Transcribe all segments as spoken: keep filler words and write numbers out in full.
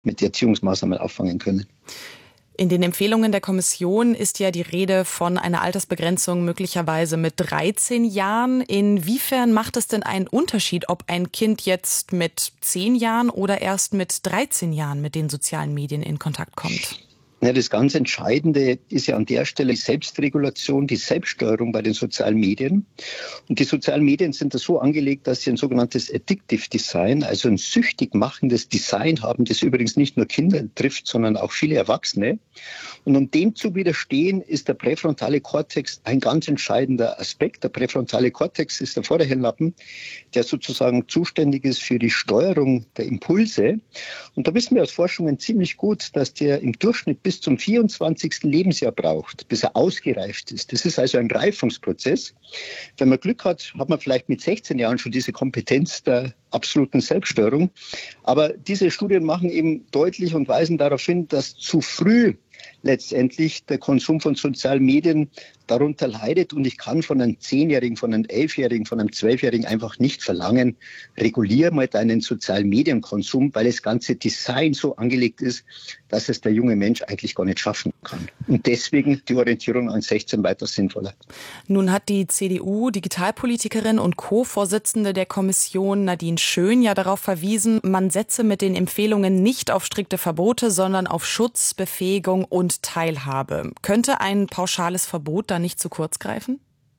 mit Erziehungsmaßnahmen auffangen können. In den Empfehlungen der Kommission ist ja die Rede von einer Altersbegrenzung möglicherweise mit dreizehn Jahren. Inwiefern macht es denn einen Unterschied, ob ein Kind jetzt mit zehn Jahren oder erst mit dreizehn Jahren mit den sozialen Medien in Kontakt kommt? Ja, das ganz Entscheidende ist ja an der Stelle die Selbstregulation, die Selbststeuerung bei den sozialen Medien. Und die sozialen Medien sind da so angelegt, dass sie ein sogenanntes Addictive Design, also ein süchtig machendes Design haben, das übrigens nicht nur Kinder trifft, sondern auch viele Erwachsene. Und um dem zu widerstehen, ist der präfrontale Kortex ein ganz entscheidender Aspekt. Der präfrontale Kortex ist der Vorderhirnlappen, der sozusagen zuständig ist für die Steuerung der Impulse. Und da wissen wir aus Forschungen ziemlich gut, dass der im Durchschnitt bis bis zum vierundzwanzigsten Lebensjahr braucht, bis er ausgereift ist. Das ist also ein Reifungsprozess. Wenn man Glück hat, hat man vielleicht mit sechzehn Jahren schon diese Kompetenz der absoluten Selbststeuerung. Aber diese Studien machen eben deutlich und weisen darauf hin, dass zu früh letztendlich der Konsum von sozialen Medien darunter leidet. Und ich kann von einem Zehnjährigen, von einem Elfjährigen, von einem Zwölfjährigen einfach nicht verlangen, regulier mal deinen sozialen Medienkonsum, weil das ganze Design so angelegt ist, dass es der junge Mensch eigentlich gar nicht schaffen kann. Und deswegen die Orientierung an sechzehn weiter sinnvoller. Nun hat die C D U-Digitalpolitikerin und Co-Vorsitzende der Kommission Nadine Schön ja darauf verwiesen, man setze mit den Empfehlungen nicht auf strikte Verbote, sondern auf Schutz, Befähigung und Teilhabe. Könnte ein pauschales Verbot da nicht zu kurz greifen?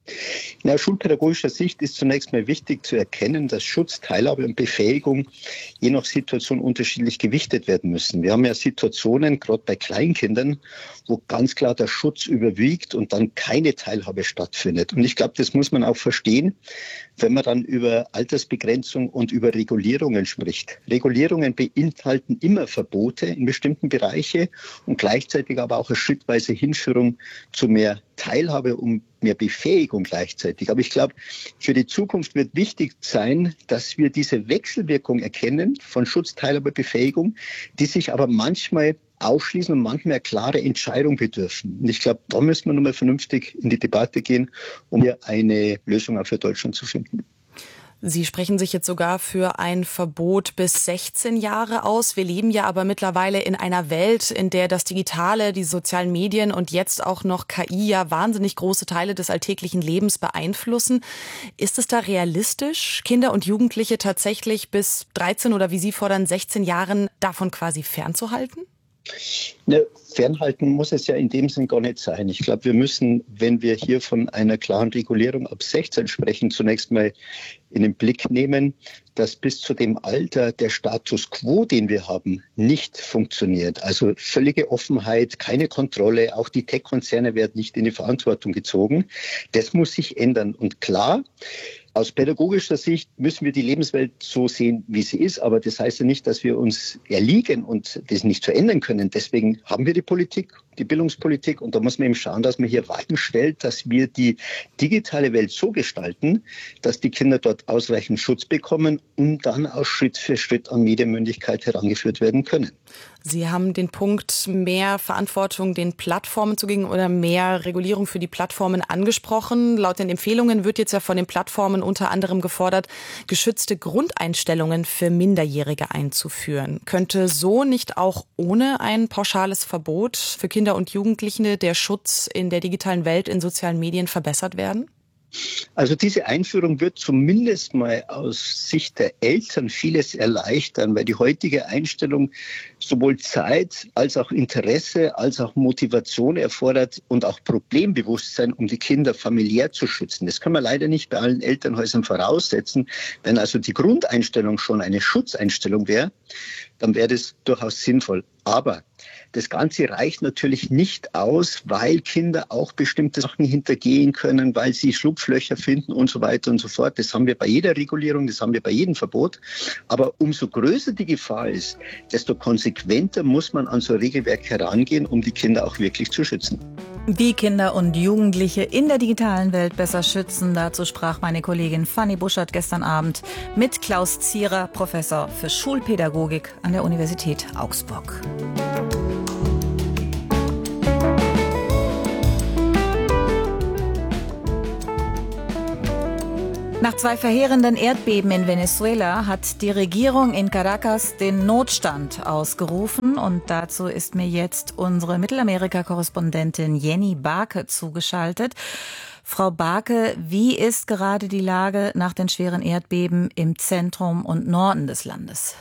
In schulpädagogischer Sicht ist zunächst mal wichtig zu erkennen, dass Schutz, Teilhabe und Befähigung je nach Situation unterschiedlich gewichtet werden müssen. Wir haben ja Situationen, gerade bei Kleinkindern, wo ganz klar der Schutz überwiegt und dann keine Teilhabe stattfindet. Und ich glaube, das muss man auch verstehen, wenn man dann über Altersbegrenzung und über Regulierungen spricht. Regulierungen beinhalten immer Verbote in bestimmten Bereichen und gleichzeitig aber auch eine schrittweise Hinführung zu mehr Teilhabe und mehr Befähigung gleichzeitig. Aber ich glaube, für die Zukunft wird wichtig sein, dass wir diese Wechselwirkung erkennen von Schutz, Teilhabe, Befähigung, die sich aber manchmal ausschließen und manchmal eine klare Entscheidung bedürfen. Und ich glaube, da müssen wir nochmal vernünftig in die Debatte gehen, um hier eine Lösung auch für Deutschland zu finden. Sie sprechen sich jetzt sogar für ein Verbot bis sechzehn Jahre aus. Wir leben ja aber mittlerweile in einer Welt, in der das Digitale, die sozialen Medien und jetzt auch noch K I ja wahnsinnig große Teile des alltäglichen Lebens beeinflussen. Ist es da realistisch, Kinder und Jugendliche tatsächlich bis dreizehn oder wie Sie fordern, sechzehn Jahren davon quasi fernzuhalten? Ne, fernhalten muss es ja in dem Sinn gar nicht sein. Ich glaube, wir müssen, wenn wir hier von einer klaren Regulierung ab sechzehn sprechen, zunächst mal in den Blick nehmen, dass bis zu dem Alter der Status quo, den wir haben, nicht funktioniert. Also völlige Offenheit, keine Kontrolle, auch die Tech-Konzerne werden nicht in die Verantwortung gezogen. Das muss sich ändern. Und klar, aus pädagogischer Sicht müssen wir die Lebenswelt so sehen, wie sie ist. Aber das heißt ja nicht, dass wir uns erliegen und das nicht verändern können. Deswegen haben wir die Politik, die Bildungspolitik. Und da muss man eben schauen, dass man hier Weichen stellt, dass wir die digitale Welt so gestalten, dass die Kinder dort ausreichend Schutz bekommen und dann auch Schritt für Schritt an Medienmündigkeit herangeführt werden können. Sie haben den Punkt mehr Verantwortung den Plattformen zu geben oder mehr Regulierung für die Plattformen angesprochen. Laut den Empfehlungen wird jetzt ja von den Plattformen unter anderem gefordert, geschützte Grundeinstellungen für Minderjährige einzuführen. Könnte so nicht auch ohne ein pauschales Verbot für Kinder und Jugendliche der Schutz in der digitalen Welt in sozialen Medien verbessert werden? Also diese Einführung wird zumindest mal aus Sicht der Eltern vieles erleichtern, weil die heutige Einstellung sowohl Zeit als auch Interesse als auch Motivation erfordert und auch Problembewusstsein, um die Kinder familiär zu schützen. Das kann man leider nicht bei allen Elternhäusern voraussetzen. Wenn also die Grundeinstellung schon eine Schutzeinstellung wäre, dann wäre das durchaus sinnvoll. Aber das Ganze reicht natürlich nicht aus, weil Kinder auch bestimmte Sachen hintergehen können, weil sie Schlupflöcher finden und so weiter und so fort. Das haben wir bei jeder Regulierung, das haben wir bei jedem Verbot. Aber umso größer die Gefahr ist, desto konsequenter muss man an so ein Regelwerk herangehen, um die Kinder auch wirklich zu schützen. Wie Kinder und Jugendliche in der digitalen Welt besser schützen, dazu sprach meine Kollegin Fanny Buschert gestern Abend mit Klaus Zierer, Professor für Schulpädagogik an der Universität Augsburg. Nach zwei verheerenden Erdbeben in Venezuela hat die Regierung in Caracas den Notstand ausgerufen. Und dazu ist mir jetzt unsere Mittelamerika-Korrespondentin Jenny Barke zugeschaltet. Frau Barke, wie ist gerade die Lage nach den schweren Erdbeben im Zentrum und Norden des Landes?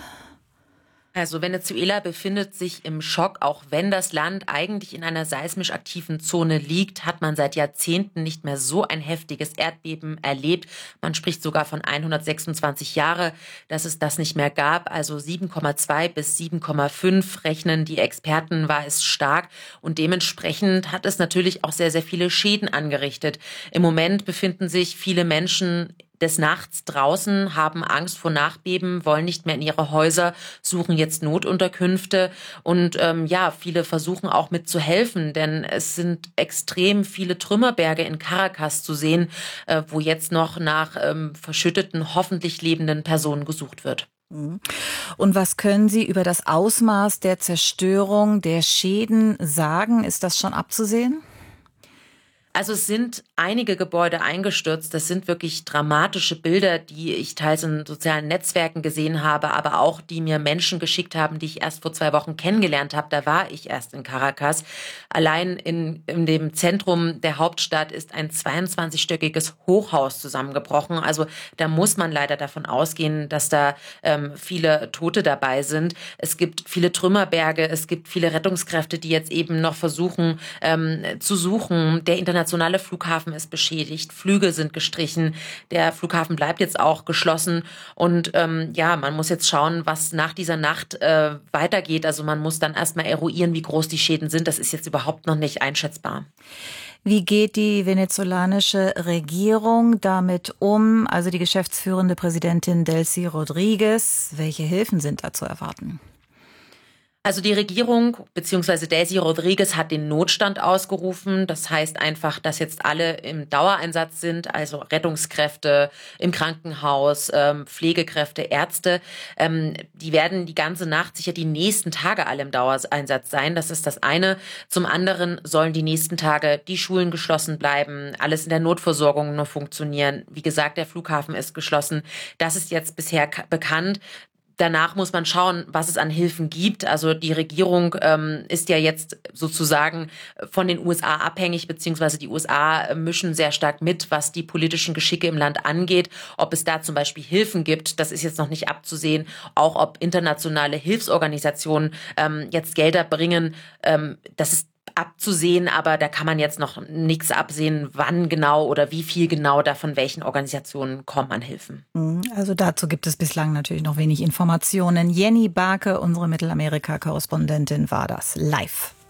Also Venezuela befindet sich im Schock, auch wenn das Land eigentlich in einer seismisch aktiven Zone liegt, hat man seit Jahrzehnten nicht mehr so ein heftiges Erdbeben erlebt. Man spricht sogar von hundertsechsundzwanzig Jahre, dass es das nicht mehr gab. Also sieben Komma zwei bis sieben Komma fünf rechnen die Experten, war es stark. Und dementsprechend hat es natürlich auch sehr, sehr viele Schäden angerichtet. Im Moment befinden sich viele Menschen des Nachts draußen, haben Angst vor Nachbeben, wollen nicht mehr in ihre Häuser, suchen jetzt Notunterkünfte. Und ähm, ja, viele versuchen auch mitzuhelfen, denn es sind extrem viele Trümmerberge in Caracas zu sehen, äh, wo jetzt noch nach ähm, verschütteten, hoffentlich lebenden Personen gesucht wird. Und was können Sie über das Ausmaß der Zerstörung, der Schäden sagen? Ist das schon abzusehen? Also es sind einige Gebäude eingestürzt. Das sind wirklich dramatische Bilder, die ich teils in sozialen Netzwerken gesehen habe, aber auch die mir Menschen geschickt haben, die ich erst vor zwei Wochen kennengelernt habe. Da war ich erst in Caracas. Allein in, in dem Zentrum der Hauptstadt ist ein zweiundzwanzigstöckiges Hochhaus zusammengebrochen. Also da muss man leider davon ausgehen, dass da ähm, viele Tote dabei sind. Es gibt viele Trümmerberge, es gibt viele Rettungskräfte, die jetzt eben noch versuchen ähm, zu suchen. Der internationale Der nationale Flughafen ist beschädigt, Flüge sind gestrichen, der Flughafen bleibt jetzt auch geschlossen und ähm, ja, man muss jetzt schauen, was nach dieser Nacht äh, weitergeht. Also man muss dann erstmal eruieren, wie groß die Schäden sind. Das ist jetzt überhaupt noch nicht einschätzbar. Wie geht die venezolanische Regierung damit um? Also die geschäftsführende Präsidentin Delcy Rodríguez. Welche Hilfen sind da zu erwarten? Also die Regierung bzw. Delcy Rodríguez hat den Notstand ausgerufen. Das heißt einfach, dass jetzt alle im Dauereinsatz sind, also Rettungskräfte im Krankenhaus, ähm, Pflegekräfte, Ärzte. Ähm, die werden die ganze Nacht, sicher die nächsten Tage alle im Dauereinsatz sein. Das ist das eine. Zum anderen sollen die nächsten Tage die Schulen geschlossen bleiben, alles in der Notversorgung nur funktionieren. Wie gesagt, der Flughafen ist geschlossen. Das ist jetzt bisher k- bekannt. Danach muss man schauen, was es an Hilfen gibt. Also die Regierung ähm, ist ja jetzt sozusagen von den U S A abhängig, beziehungsweise die U S A mischen sehr stark mit, was die politischen Geschicke im Land angeht. Ob es da zum Beispiel Hilfen gibt, das ist jetzt noch nicht abzusehen. Auch ob internationale Hilfsorganisationen ähm, jetzt Gelder bringen, ähm, das ist abzusehen, aber da kann man jetzt noch nichts absehen, wann genau oder wie viel genau da von welchen Organisationen kommen an Hilfen. Also dazu gibt es bislang natürlich noch wenig Informationen. Jenny Barke, unsere Mittelamerika-Korrespondentin, war das live.